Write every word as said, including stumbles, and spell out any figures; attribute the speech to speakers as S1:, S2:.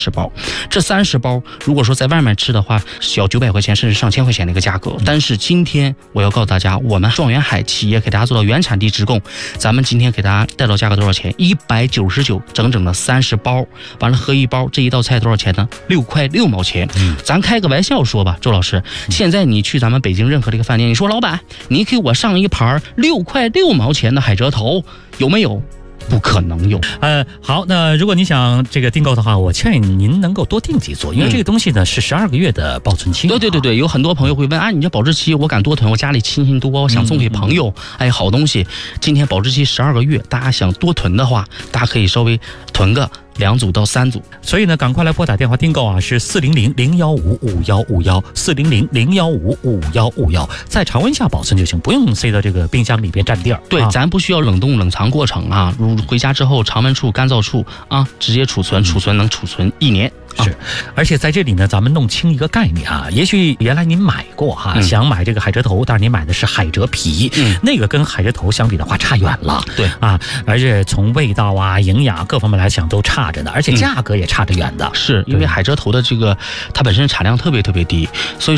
S1: 十包，这三十包如果说在外面吃的话，小九百块钱甚至上千块钱的一个价格。但是今天我要告诉大家，我们状元海企业给大家做到原产地直供，咱们今天给大家带到价格多少钱？一百九十九，整整的三十包，完了合一包，这一道菜多少钱呢？六块六毛钱。嗯，咱开个玩笑说吧，周老师，现在你去咱们北京任何的一个饭店，你说老板，你给我上一盘六块六毛钱的海蜇头，有没有？不可能有。
S2: 呃，好，那如果你想这个订购的话，我建议您能够多订几组，因为这个东西呢、嗯、是十二个月的保存期。
S1: 对对对对，有很多朋友会问啊，你这保质期我敢多囤，我家里亲戚多，我想送给朋友，嗯嗯、哎，好东西，今天保质期十二个月，大家想多囤的话，大家可以稍微囤个两组到三组。
S2: 所以呢，赶快来拨打电话订购啊，是四零零零幺五五幺五幺，四零零零幺五五幺五幺，在常温下保存就行，不用塞到这个冰箱里边占地儿。
S1: 对、
S2: 啊，
S1: 咱不需要冷冻冷藏过程啊，如回家之后常温处、干燥处啊，直接储存，储存能储存一年。
S2: 是，而且在这里呢，咱们弄清一个概念啊，也许原来您买过哈、嗯，想买这个海蜇头，但是您买的是海蜇皮，嗯，那个跟海蜇头相比的话差远了，对啊，而且从味道啊、营养各方面来讲都差着的，而且价格也差着远的，
S1: 嗯、是因为海蜇头的这个它本身产量特别特别低，所以。